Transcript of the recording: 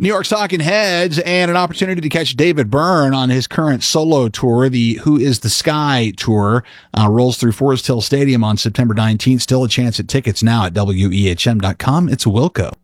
New York's Talking Heads, and an opportunity to catch David Byrne on his current solo tour. The Who is the Sky tour rolls through Forest Hill Stadium on September 19th. Still a chance at tickets now at WEHM.com. It's Wilco.